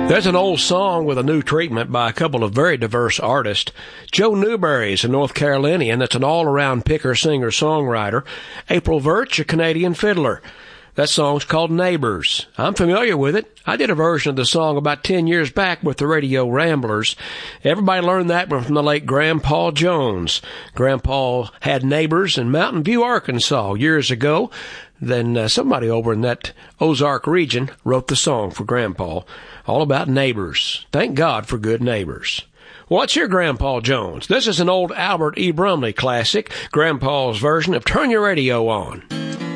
There's an old song with a new treatment by a couple of very diverse artists. Joe Newberry is a North Carolinian that's an all-around picker, singer, songwriter. April Virch, a Canadian fiddler. That song's called Neighbors. I'm familiar with it. I did a version of the song about 10 years back with the Radio Ramblers. Everybody learned that one from the late Grandpa Jones. Grandpa had neighbors in Mountain View, Arkansas years ago. Then somebody over in that Ozark region wrote the song for Grandpa, all about neighbors. Thank God for good neighbors. What's your Grandpa Jones? This is an old Albert E. Brumley classic, Grandpa's version of Turn Your Radio On.